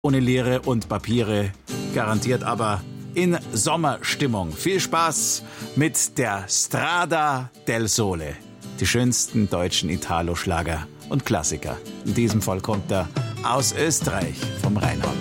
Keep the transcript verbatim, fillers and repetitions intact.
ohne Lire und Papiere, garantiert aber in Sommerstimmung. Viel Spaß mit der Strada del Sole. Die schönsten deutschen Italo-Schlager und Klassiker. In diesem Fall kommt er aus Österreich, vom Rheinland.